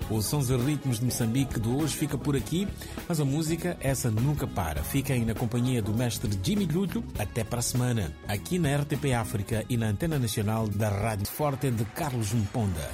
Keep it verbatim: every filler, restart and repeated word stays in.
O Sons e Ritmos de Moçambique de hoje fica por aqui, mas a música, essa nunca para. Fiquem na companhia do mestre Jimmy Lulho até para a semana, aqui na R T P África e na Antena Nacional da Rádio Forte de Carlos Mponda.